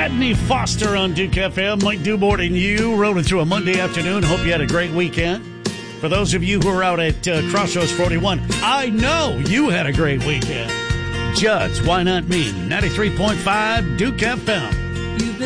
Adney Foster on Duke FM. Mike Dubord and you rolling through a Monday afternoon. Hope you had a great weekend. For those of you who are out at Crossroads 41, I know you had a great weekend. Judd's Why Not Me? 93.5 Duke FM.